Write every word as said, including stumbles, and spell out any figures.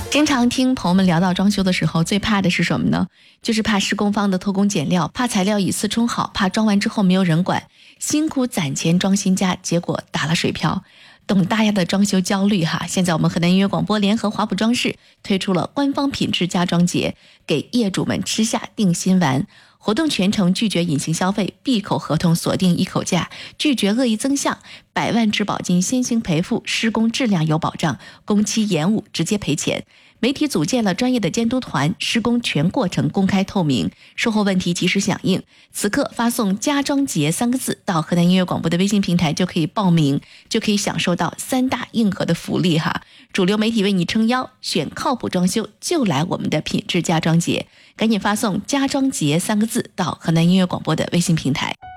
经常听朋友们聊到装修的时候，最怕的是什么呢？就是怕施工方的偷工减料，怕材料以次充好，怕装完之后没有人管，辛苦攒钱装新家，结果打了水漂。懂大家的装修焦虑哈！现在我们河南音乐广播联合华普装饰推出了官方品质家装节，给业主们吃下定心丸。活动全程拒绝隐形消费，闭口合同锁定一口价，拒绝恶意增项，百万质保金先行赔付，施工质量有保障，工期延误直接赔钱。媒体组建了专业的监督团，施工全过程公开透明，售后问题及时响应。此刻发送家装节三个字到河南音乐广播的微信平台就可以报名，就可以享受到三大硬核的福利哈！主流媒体为你撑腰，选靠谱装修就来我们的品质家装节，赶紧发送家装节三个字到河南音乐广播的微信平台。